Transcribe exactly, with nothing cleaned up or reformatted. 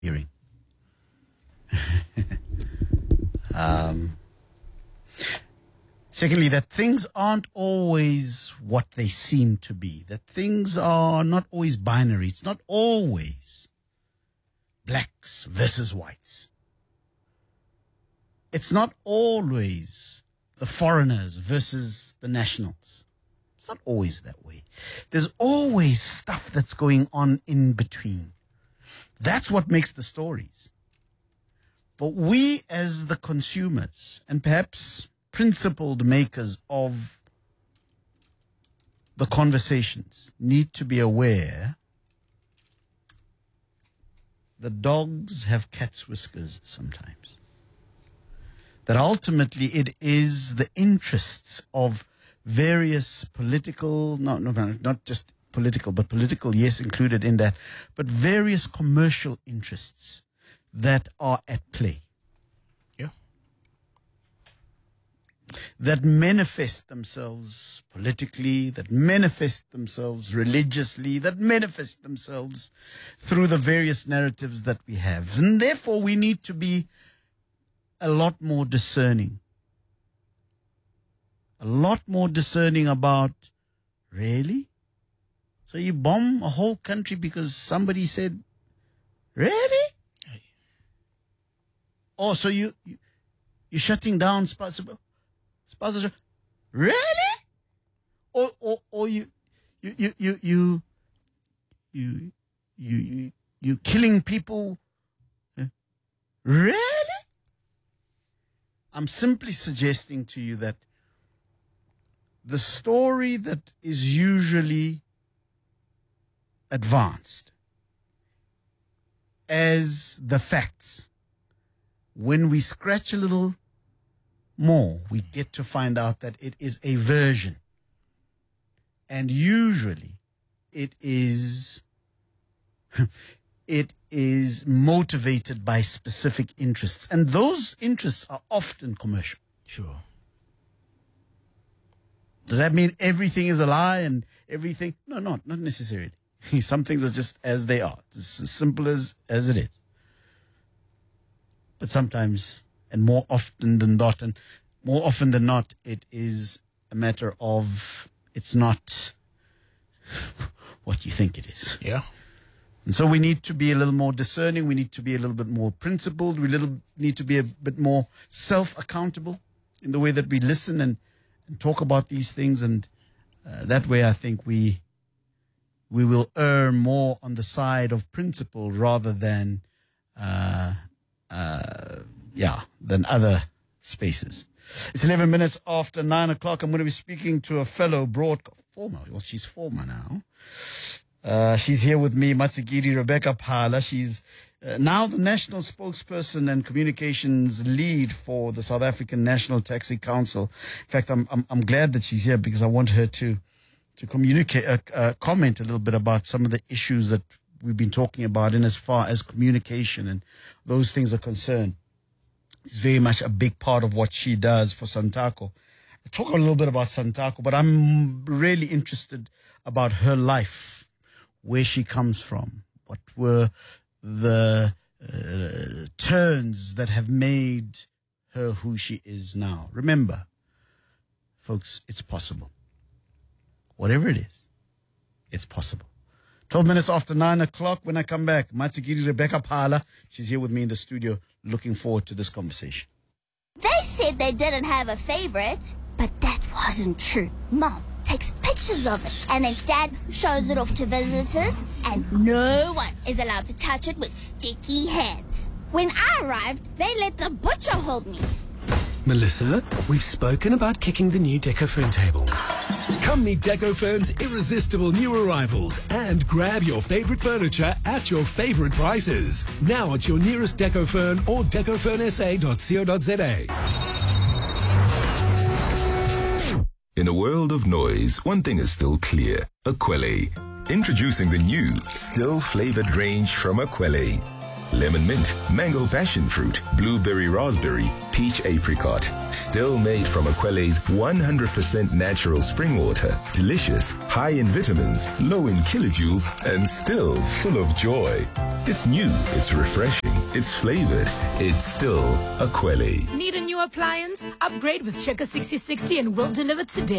hearing. um, secondly, that things aren't always what they seem to be. That things are not always binary. It's not always blacks versus whites. It's not always the foreigners versus the nationals. It's not always that way. There's always stuff that's going on in between. That's what makes the stories. But we as the consumers and perhaps principled makers of the conversations need to be aware that dogs have cat's whiskers sometimes. That ultimately it is the interests of various political, not, no, not just political, but political, yes, included in that, but various commercial interests that are at play. Yeah. That manifest themselves politically, that manifest themselves religiously, that manifest themselves through the various narratives that we have. And therefore we need to be a lot more discerning. A lot more discerning about, really? So you bomb a whole country because somebody said, really? Oh, so you, you you're shutting down spouses? Spouses? Really? Or or or you you you you you you you you you killing people? Really? I'm simply suggesting to you that the story that is usually advanced as the facts, when we scratch a little more, we get to find out that it is a version. And usually it is it is motivated by specific interests. And those interests are often commercial. Sure. Does that mean everything is a lie and everything? No, not, not necessarily. Some things are just as they are. It's as simple as, as it is. But sometimes, and more often than not, and more often than not, it is a matter of it's not what you think it is. Yeah. And so we need to be a little more discerning. We need to be a little bit more principled. We little need to be a bit more self-accountable in the way that we listen and, and talk about these things. And uh, that way, I think we we will err more on the side of principle rather than, uh, uh, yeah, than other spaces. It's eleven minutes after nine o'clock. I'm going to be speaking to a fellow broadcaster, former, well, she's former now. Uh, she's here with me, Matsigiri Rebecca Phala. She's uh, now the national spokesperson and communications lead for the South African National Taxi Council. In fact, I'm I'm, I'm glad that she's here because I want her to to communicate, uh, uh, comment a little bit about some of the issues that we've been talking about in as far as communication and those things are concerned. It's very much a big part of what she does for Santaco. I'll talk a little bit about Santaco, but I'm really interested about her life, where she comes from, what were the uh, turns that have made her who she is now. Remember, folks, it's possible. Whatever it is, it's possible. twelve minutes after nine o'clock when I come back, Matsigiri Rebecca Phala, she's here with me in the studio, looking forward to this conversation. They said they didn't have a favorite, but that wasn't true. Mom takes pictures of it, and then Dad shows it off to visitors, and no one is allowed to touch it with sticky hands. When I arrived, they let the butcher hold me. Melissa, we've spoken about kicking the new Decofern table. Come meet Decofern's irresistible new arrivals and grab your favorite furniture at your favorite prices. Now at your nearest Decofern or decofern s a dot co dot z a. In a world of noise, one thing is still clear. Akwele. Introducing the new, still-flavored range from Akwele. Lemon mint, mango passion fruit, blueberry raspberry, peach apricot. Still made from Akwele's one hundred percent natural spring water. Delicious, high in vitamins, low in kilojoules, and still full of joy. It's new, it's refreshing, it's flavored. It's still Akweli. Need a new appliance? Upgrade with Checker sixty sixty and we'll deliver today.